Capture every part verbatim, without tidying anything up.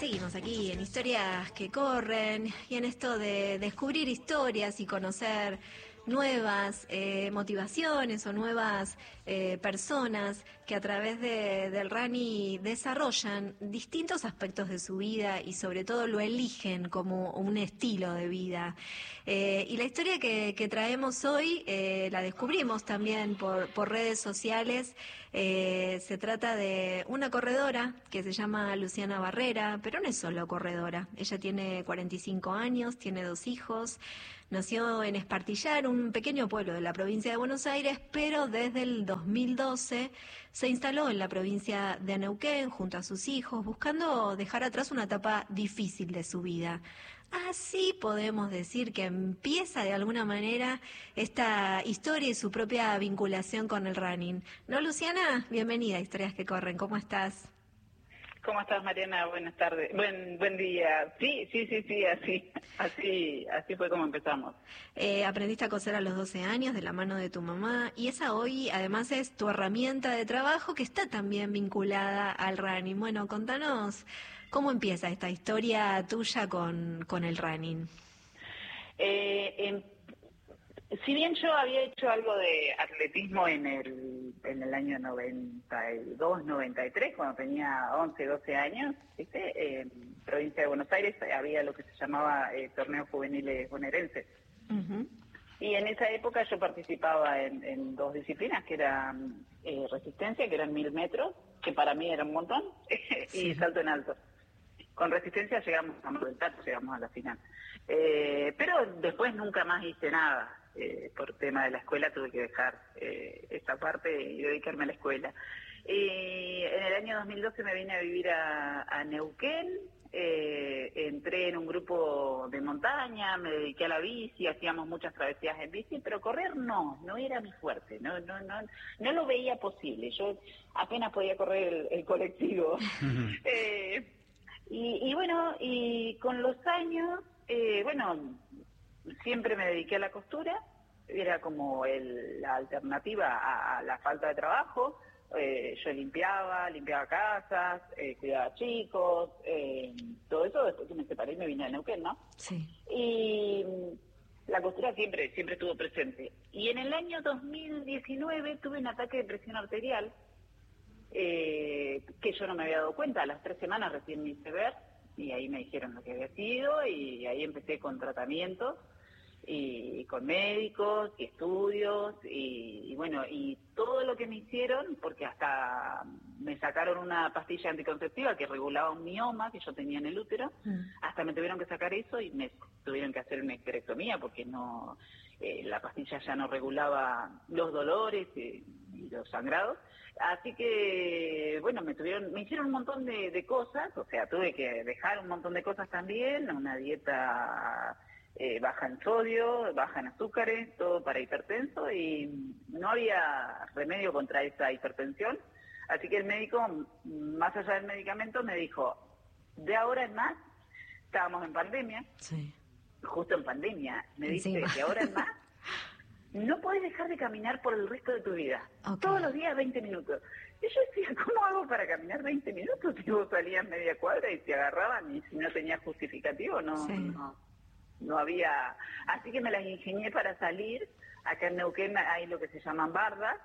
seguimos aquí en Historias que Corren y en esto de descubrir historias y conocer nuevas eh, motivaciones o nuevas eh, personas que a través de, del running desarrollan distintos aspectos de su vida y sobre todo lo eligen como un estilo de vida. Eh, y la historia que, que traemos hoy eh, la descubrimos también por, por redes sociales. Eh, se trata de una corredora que se llama Luciana Barrera, pero no es solo corredora. Ella tiene cuarenta y cinco años, tiene dos hijos, nació en Espartillar, un pequeño pueblo de la provincia de Buenos Aires, pero desde el dos mil doce se instaló en la provincia de Neuquén junto a sus hijos, buscando dejar atrás una etapa difícil de su vida. Así podemos decir que empieza de alguna manera esta historia y su propia vinculación con el running. ¿No, Luciana? Bienvenida a Historias que Corren. ¿Cómo estás? ¿Cómo estás, Mariana? Buenas tardes. Buen buen día. Sí, sí, sí, sí, así, así, así fue como empezamos. Eh, aprendiste a coser a los doce años de la mano de tu mamá y esa hoy además es tu herramienta de trabajo que está también vinculada al running. Bueno, contanos cómo empieza esta historia tuya con, con el running. Eh, en, si bien yo había hecho algo de atletismo en el en el año noventa y dos, noventa y tres, cuando tenía once, doce años, ¿viste? En provincia de Buenos Aires había lo que se llamaba eh, torneos juveniles bonaerenses. Uh-huh. Y en esa época yo participaba en, en dos disciplinas, que eran eh, resistencia, que eran mil metros, que para mí era un montón, sí. Y salto en alto. Con resistencia llegamos a Mar llegamos a la final. Eh, pero después nunca más hice nada. Eh, por tema de la escuela tuve que dejar eh, esta parte y dedicarme a la escuela. Y en el año dos mil doce me vine a vivir a, a Neuquén, eh, entré en un grupo de montaña, me dediqué a la bici, hacíamos muchas travesías en bici, pero correr no, no era mi fuerte, no, no, no, no lo veía posible. Yo apenas podía correr el, el colectivo. eh, y, y bueno, y con los años, eh, bueno, siempre me dediqué a la costura, era como el, la alternativa a, a la falta de trabajo. Eh, yo limpiaba, limpiaba casas, eh, cuidaba chicos, eh, todo eso después que me separé y me vine a Neuquén, ¿no? Sí. Y la costura siempre, siempre estuvo presente. Y en el año dos mil diecinueve tuve un ataque de presión arterial, eh, que yo no me había dado cuenta. A las tres semanas recién me hice ver, y ahí me dijeron lo que había sido, y ahí empecé con tratamientos, y con médicos y estudios y, y bueno, y todo lo que me hicieron, porque hasta me sacaron una pastilla anticonceptiva que regulaba un mioma que yo tenía en el útero, mm. hasta me tuvieron que sacar eso y me tuvieron que hacer una histerectomía porque no eh, la pastilla ya no regulaba los dolores y, y los sangrados, así que bueno, me tuvieron, me hicieron un montón de, de cosas, o sea, tuve que dejar un montón de cosas también, una dieta Eh, baja en sodio, baja en azúcares, todo para hipertenso, y no había remedio contra esa hipertensión, así que el médico, más allá del medicamento, me dijo, de ahora en más, estábamos en pandemia, sí. justo en pandemia, me Encima. dice, de ahora en más, no podés dejar de caminar por el resto de tu vida, okay. Todos los días veinte minutos. Y yo decía, ¿cómo hago para caminar veinte minutos? Si vos salías media cuadra y te agarraban, y si no tenías justificativo, no... Sí. no No había, así que me las ingenié para salir. Acá en Neuquén hay lo que se llaman bardas,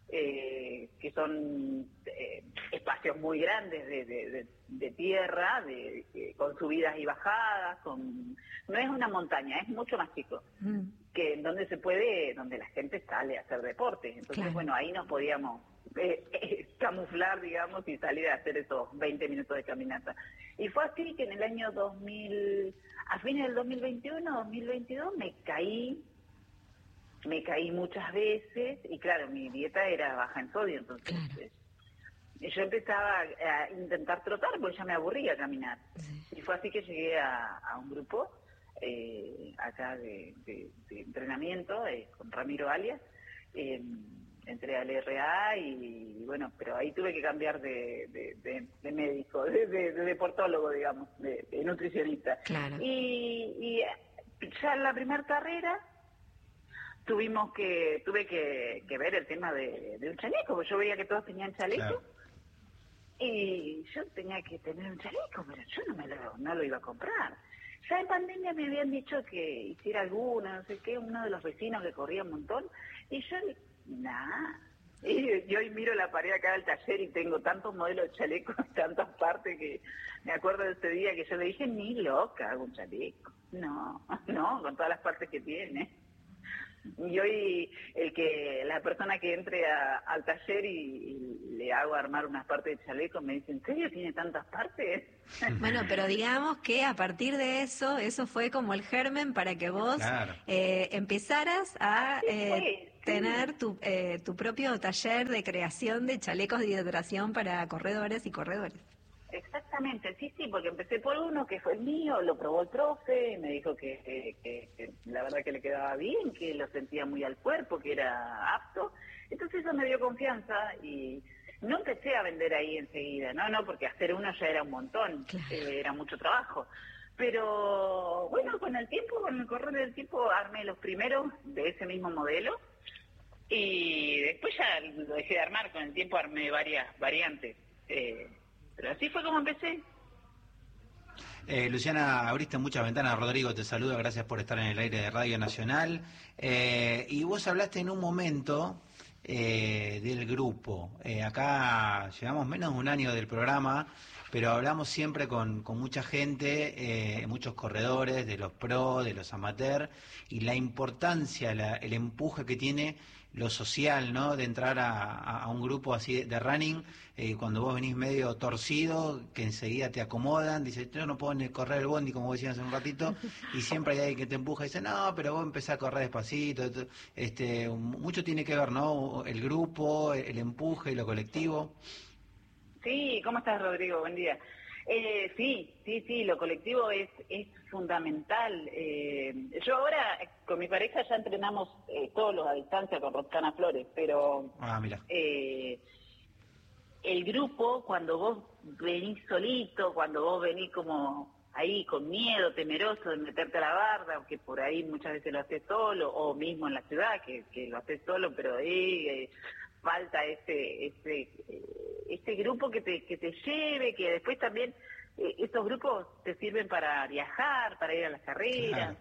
eh, que son eh, espacios muy grandes de, de, de, de tierra, de, de, con subidas y bajadas, con no es una montaña, es mucho más chico, mm. que donde se puede, donde la gente sale a hacer deporte. Entonces, claro. Bueno, ahí nos podíamos eh, eh, camuflar, digamos, y salir a hacer esos veinte minutos de caminata. Y fue así que en el año dos mil, a fines del dos mil veintiuno, dos mil veintidós, me caí, me caí muchas veces, y claro, mi dieta era baja en sodio, entonces claro. yo empezaba a intentar trotar porque ya me aburría caminar. Sí. Y fue así que llegué a, a un grupo eh, acá de, de, de entrenamiento eh, con Ramiro Alias, eh, entré al R A y, y bueno, pero ahí tuve que cambiar de, de, de, de médico, de, de, de deportólogo, digamos, de, de nutricionista. Claro. Y, y ya en la primera carrera tuvimos que, tuve que, que ver el tema de, de un chaleco, porque yo veía que todos tenían chaleco. Claro. Y yo tenía que tener un chaleco, pero yo no me lo, no lo iba a comprar. Ya en pandemia me habían dicho que hiciera alguna, no sé qué, uno de los vecinos que corría un montón, y yo, nada. Y, y hoy miro la pared acá del taller y tengo tantos modelos de chalecos, tantas partes, que me acuerdo de ese día que yo le dije, ni loca hago un chaleco. No, no, con todas las partes que tiene. Y hoy el que la persona que entre a, al taller y, y le hago armar unas partes de chaleco me dice, ¿en serio tiene tantas partes? Bueno, pero digamos que a partir de eso, eso fue como el germen para que vos claro. eh, empezaras a eh, sí, tener tu, eh, tu propio taller de creación de chalecos de hidratación para corredores y corredores. Exactamente, sí, sí, porque empecé por uno que fue el mío, lo probó el profe, me dijo que, que, que, que la verdad que le quedaba bien, que lo sentía muy al cuerpo, que era apto. Entonces eso me dio confianza y no empecé a vender ahí enseguida, no, no, porque hacer uno ya era un montón, claro. eh, era mucho trabajo. Pero bueno, con el tiempo, con el correr del tiempo, armé los primeros de ese mismo modelo y después ya lo dejé de armar, con el tiempo armé varias variantes. Eh, Pero así fue como empecé. Eh, Luciana, abriste muchas ventanas. Rodrigo te saluda, gracias por estar en el aire de Radio Nacional. Eh, y vos hablaste en un momento eh, del grupo. Eh, acá llevamos menos de un año del programa, pero hablamos siempre con, con mucha gente, eh, muchos corredores, de los pro, de los amateurs, y la importancia, la, el empuje que tiene lo social, ¿no? De entrar a, a, a un grupo así de running, eh, cuando vos venís medio torcido, que enseguida te acomodan, dice, yo no puedo ni correr el bondi, como decían hace un ratito, y siempre hay alguien que te empuja y dice, no, pero vos empezás a correr despacito. Este, mucho tiene que ver, ¿no? El grupo, el empuje, lo colectivo. Sí, ¿cómo estás, Rodrigo? Buen día. Eh, sí, sí, sí, lo colectivo es, es fundamental. Eh, yo ahora con mi pareja ya entrenamos eh, todos los a distancia con Roscana Flores, pero ah, mira. Eh, el grupo, cuando vos venís solito, cuando vos venís como ahí con miedo, temeroso de meterte a la barra, o que por ahí muchas veces lo haces solo, o mismo en la ciudad, que, que lo haces solo, pero ahí eh, falta ese, ese, eh, ese grupo que te, que te lleve, que después también eh, estos grupos te sirven para viajar, para ir a las carreras. Claro.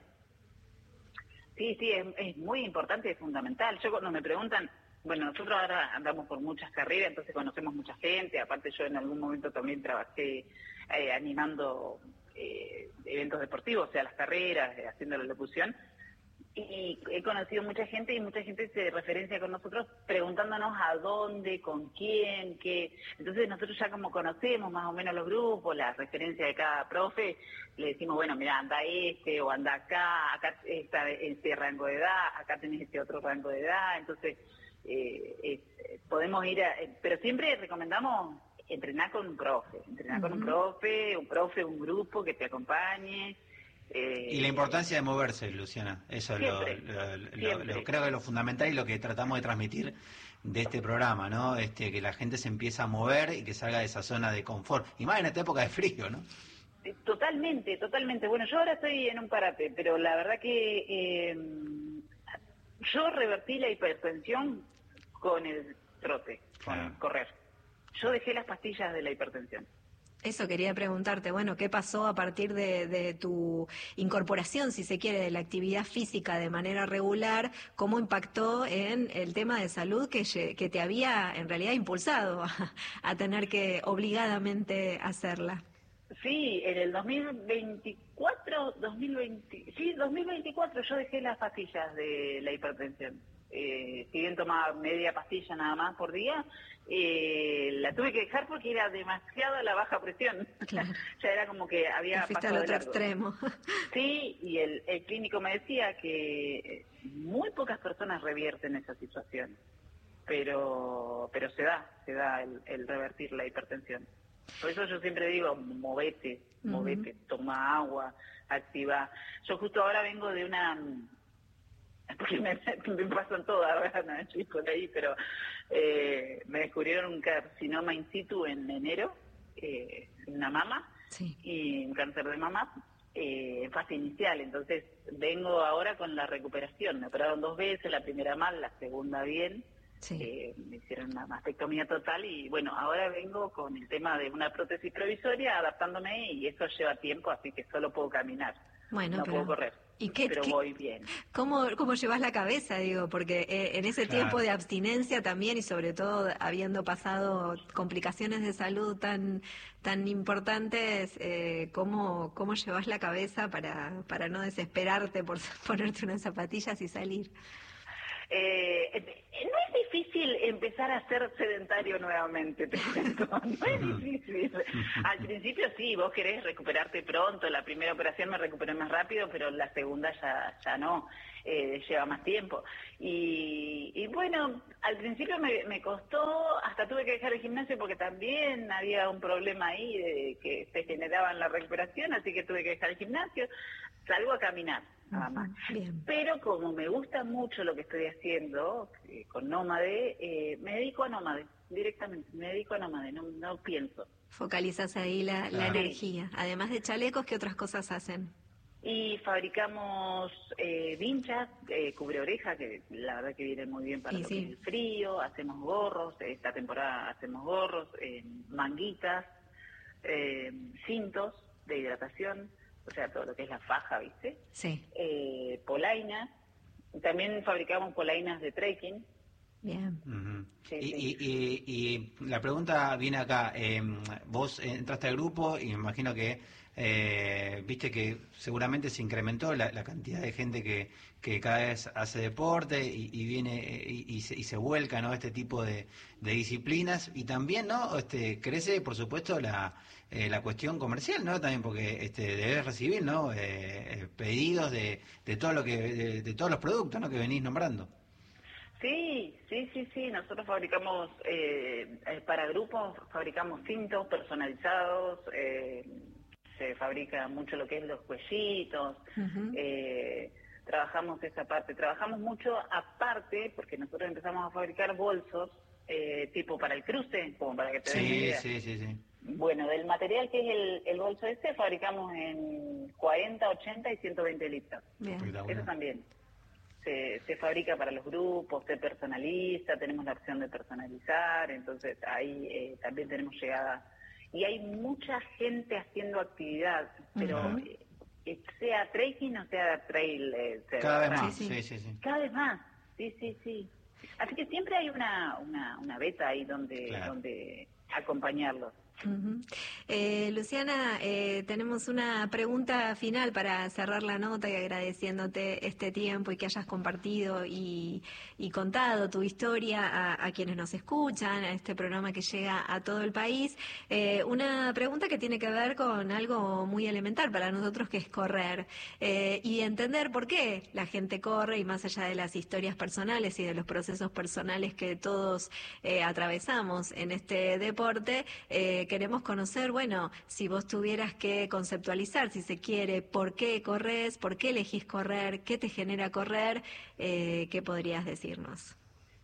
Sí, sí, es, es muy importante, es fundamental. Yo cuando me preguntan, bueno, nosotros ahora andamos por muchas carreras, entonces conocemos mucha gente, aparte yo en algún momento también trabajé eh, animando eh, eventos deportivos, o sea, las carreras, eh, haciendo la locución, y he conocido mucha gente y mucha gente se referencia con nosotros preguntándonos a dónde, con quién, qué. Entonces nosotros ya como conocemos más o menos los grupos, la referencia de cada profe, le decimos, bueno, mira, anda este o anda acá, acá está este rango de edad, acá tenés este otro rango de edad, entonces eh, eh, podemos ir a, eh, pero siempre recomendamos entrenar con un profe, entrenar uh-huh. con un profe, un profe, un grupo que te acompañe. Eh, y la importancia de moverse, Luciana, eso siempre, lo, lo, lo, lo, creo que es lo fundamental y lo que tratamos de transmitir de este programa, ¿no? Este, que la gente se empiece a mover y que salga de esa zona de confort, y más en esta época de frío, ¿no? Totalmente, totalmente. Bueno, yo ahora estoy en un parate, pero la verdad que eh, yo revertí la hipertensión con el trote, con claro. el correr. Yo dejé las pastillas de la hipertensión. Eso quería preguntarte, bueno, ¿qué pasó a partir de, de tu incorporación, si se quiere, de la actividad física de manera regular? ¿Cómo impactó en el tema de salud que, que te había en realidad impulsado a, a tener que obligadamente hacerla? Sí, en el dos mil veinticuatro, dos mil veinte, sí, dos mil veinticuatro yo dejé las pastillas de la hipertensión. Eh, si bien tomaba media pastilla nada más por día, eh, la tuve que dejar porque era demasiada la baja presión. Claro. Ya era como que había pasado al otro extremo. Sí, y el, el clínico me decía que muy pocas personas revierten esa situación, pero pero se da, se da el, el revertir la hipertensión. Por eso yo siempre digo, movete, movete, uh-huh. toma agua, activa. Yo justo ahora vengo de una... porque me, me pasan todas, ¿verdad? No estoy por ahí, pero eh, me descubrieron un carcinoma in situ en enero, eh, una mama, sí. y un cáncer de mama eh, en fase inicial. Entonces vengo ahora con la recuperación. Me operaron dos veces, la primera mal, la segunda bien, Sí. Eh, me hicieron una mastectomía total y bueno, ahora vengo con el tema de una prótesis provisoria, adaptándome, y eso lleva tiempo, así que solo puedo caminar, Bueno, no pero, puedo correr, ¿y qué, pero qué- voy bien. cómo, cómo llevas la cabeza, digo? Porque eh, en ese Claro. tiempo de abstinencia también, y sobre todo habiendo pasado complicaciones de salud tan tan importantes, eh, ¿cómo, cómo llevas la cabeza para, para no desesperarte por ponerte unas zapatillas y salir? Eh, no es difícil empezar a ser sedentario nuevamente, te cuento, no es difícil. Al principio sí, vos querés recuperarte pronto, la primera operación me recuperé más rápido, pero la segunda ya, ya no, eh, lleva más tiempo. Y, y bueno, al principio me, me costó, hasta tuve que dejar el gimnasio porque también había un problema ahí de que se generaba en la recuperación, así que tuve que dejar el gimnasio, salgo a caminar. Nada más. Bien. Pero como me gusta mucho lo que estoy haciendo eh, con Nómade, eh, me dedico a Nómade, directamente, me dedico a Nómade, no, no pienso. Focalizas ahí la, la Claro. energía. Además de chalecos, ¿qué otras cosas hacen? Y fabricamos eh, vinchas, eh, cubre oreja, que la verdad que viene muy bien para Y lo sí. que es el frío, hacemos gorros, esta temporada hacemos gorros, eh, manguitas, eh, cintos de hidratación, o sea, todo lo que es la faja, ¿viste? Sí, Eh, polainas, también fabricamos polainas de trekking. bien. Ujú. Sí, y, sí. y- y- y la pregunta viene acá. eh, vos entraste al grupo y me imagino que eh, viste que seguramente se incrementó la, la cantidad de gente que, que cada vez hace deporte y, y viene eh, y, y se, y se vuelca, ¿no?, este tipo de, de disciplinas, y también, ¿no?, este crece, por supuesto, la eh, la cuestión comercial, ¿no? También porque este debes recibir, ¿no?, eh, eh, pedidos de, de todo lo que de, de todos los productos, ¿no?, que venís nombrando. Sí, sí, sí, sí. Nosotros fabricamos, eh, eh, para grupos, fabricamos cintos personalizados, eh, se fabrica mucho lo que es los cuellitos, Ujú. eh, trabajamos esa parte. Trabajamos mucho aparte, porque nosotros empezamos a fabricar bolsos, eh, tipo para el cruce, como para que te den una Sí, idea. sí, sí, sí. Bueno, del material que es el, el bolso este, fabricamos en cuarenta, ochenta y ciento veinte litros. Bien. Espectacular. Eso también. Se, se fabrica para los grupos, se personaliza, tenemos la opción de personalizar, entonces ahí eh, también tenemos llegada. Y hay mucha gente haciendo actividad, pero Ujú. eh, sea trekking o sea trail. eh, sea- Cada vez o sea, más, Sí, sí. sí, sí, sí. Cada vez más, sí, sí, sí. Así que siempre hay una, una, una beta ahí donde, Claro. donde acompañarlos. Ujú. Eh, Luciana, eh, tenemos una pregunta final para cerrar la nota, y agradeciéndote este tiempo y que hayas compartido y, y contado tu historia a, a quienes nos escuchan, a este programa que llega a todo el país. Eh, una pregunta que tiene que ver con algo muy elemental para nosotros, que es correr, eh, y entender por qué la gente corre, y más allá de las historias personales y de los procesos personales que todos eh, atravesamos en este deporte. eh, Queremos conocer, bueno, si vos tuvieras que conceptualizar, si se quiere, por qué corres, por qué elegís correr, qué te genera correr, eh, ¿qué podrías decirnos?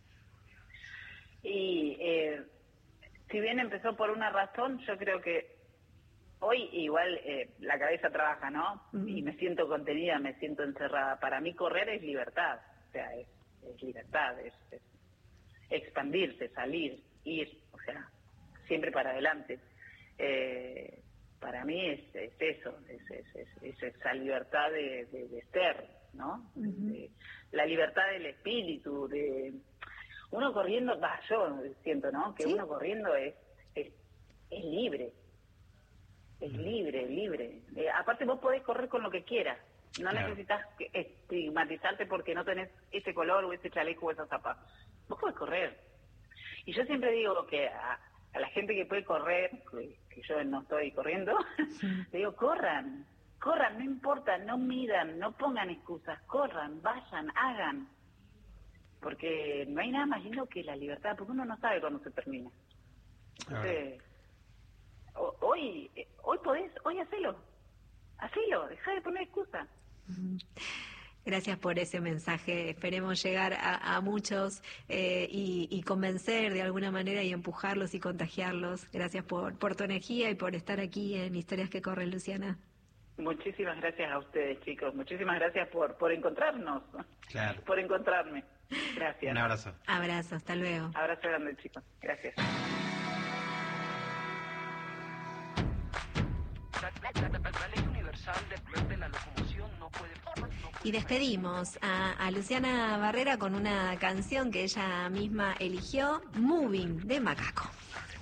Y eh, si bien empezó por una razón, yo creo que hoy igual eh, la cabeza trabaja, ¿no? Ujú. Y me siento contenida, me siento encerrada. Para mí correr es libertad, o sea, es, es libertad, es, es expandirse, salir, ir, o sea, siempre para adelante. Eh, para mí es, es eso, es, es, es, es esa libertad de, de, de ser, ¿no? Ujú. De- la libertad del espíritu, de uno corriendo, va, yo siento, ¿no? Que ¿Sí? uno corriendo es, es, es libre, es libre, libre. Eh, aparte vos podés correr con lo que quieras, no Claro. necesitas que- estigmatizarte porque no tenés ese color o ese chaleco o esos zapatos. Vos podés correr. Y yo siempre digo que a, a la gente que puede correr, que, que yo no estoy corriendo, le digo, corran, corran, no importa, no midan, no pongan excusas, corran, vayan, hagan. Porque no hay nada más lindo que la libertad, porque uno no sabe cuándo se termina. Entonces, ho- hoy, eh, hoy podés, hoy hacelo, hacelo, dejá de poner excusas. Gracias por ese mensaje. Esperemos llegar a, a muchos eh, y, y convencer de alguna manera y empujarlos y contagiarlos. Gracias por, por tu energía y por estar aquí en Historias que Corren, Luciana. Muchísimas gracias a ustedes, chicos. Muchísimas gracias por, por encontrarnos, Claro. por encontrarme. Gracias. Un abrazo. Abrazo, hasta luego. Abrazo grande, chicos. Gracias. La ley universal de la locomoción no puede... Y despedimos a, a Luciana Barrera con una canción que ella misma eligió, Moving, de Macaco.